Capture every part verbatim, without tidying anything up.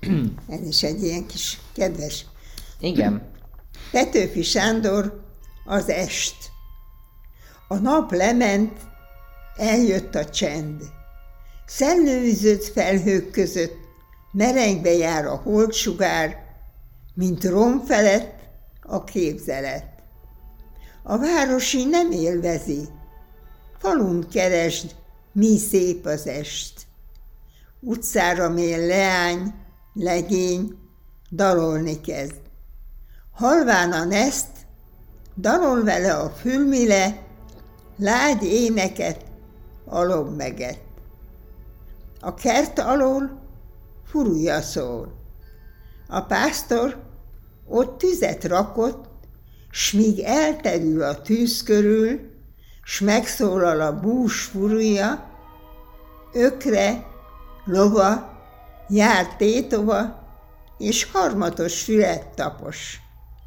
Ez is egy ilyen kis kedves. Igen. Petőfi Sándor, Az est. A nap lement, eljött a csend. Szellőzött felhők között merengbe jár a holdsugár, mint rom felett a képzelet. A városi nem élvezi, falun keresd, mi szép az est. Utcára mél leány, legény, dalolni kezd. Halván a neszt, dalol vele a fülmile, lágy éneket, alommeget. A kert alól furulja szól. A pásztor ott tüzet rakott, s míg elterül a tűz körül, s megszólal a bús furulja, ökre, lova, jár tétova, és harmatos fület tapos.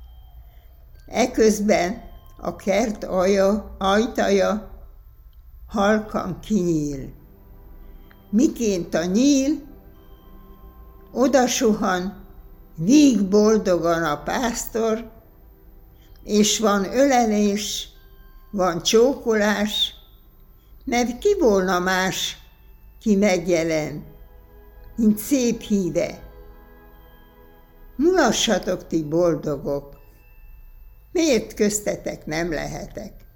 Eközben a kert alja, ajtaja halkan kinyíl. Miként a nyíl, oda suhan, víg boldogan a pásztor, és van ölelés, van csókolás, mert ki volna más, ki megjelen, mint szép híve. Mulassatok ti boldogok, miért köztetek nem lehetek?